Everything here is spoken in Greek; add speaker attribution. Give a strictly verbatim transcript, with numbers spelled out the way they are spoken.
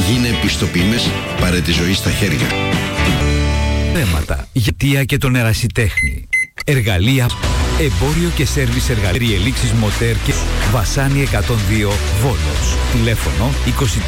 Speaker 1: Γίνε πιστοποιημες, πάρε τη ζωή στα χέρια.
Speaker 2: Θέματα, γιατεία και τον ερασιτέχνη. Εργαλεία, εμπόριο και σέρβις εργαλεία. Ελίξεις Μοτέρ και Βασάνι εκατόν δύο Βόλος. Τηλέφωνο είκοσι